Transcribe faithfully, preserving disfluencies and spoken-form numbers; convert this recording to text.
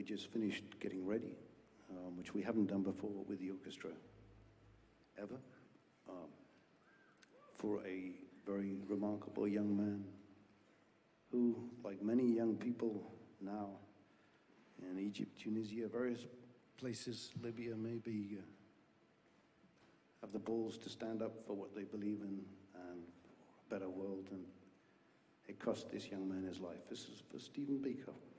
just finished getting ready, um, which we haven't done before with the orchestra, ever, um, for a very remarkable young man who, like many young people now in Egypt, Tunisia, various places, Libya maybe, uh, have the balls to stand up for what they believe in and for a better world, and it cost this young man his life. This is for Stephen Biko.